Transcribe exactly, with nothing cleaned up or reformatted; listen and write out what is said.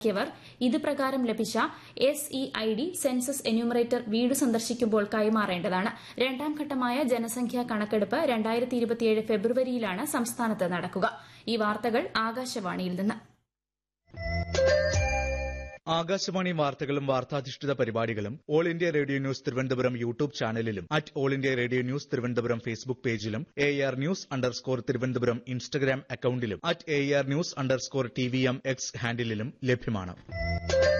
യവർ ഇത് പ്രകാരം ലഭിച്ച S E I D census enumerator വീട് സന്ദർശിക്കുമ്പോൾ കൈമാറേണ്ടതാണ്. രണ്ടാം ഘട്ടമായ ജനസംഖ്യാ കണക്കെടുപ്പ് രണ്ടായിരത്തി ഇരുപത്തിയേഴ് ഫെബ്രുവരിയിലാണ് സംസ്ഥാനത്ത് നടക്കുക. ഈ വാർത്തകൾ ആകാശവാണിയിൽ നിന്ന്. ആകാശവാണി വാർത്തകളും വാർത്താധിഷ്ഠിത പരിപാടികളും all India radio news Thiruvananthapuram YouTube ചാനലിലും at all India radio news Thiruvananthapuram Facebook പേജിലും A R news underscore Thiruvananthapuram Instagram അക്കൌണ്ടിലും at A R news underscore T V M X ഹാൻഡിലും ലഭ്യമാണ്.